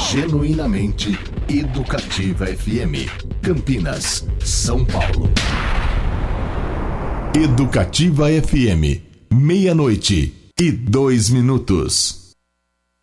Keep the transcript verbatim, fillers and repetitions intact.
Genuinamente Educativa F M. Campinas, São Paulo. Educativa F M. Meia-noite e dois minutos.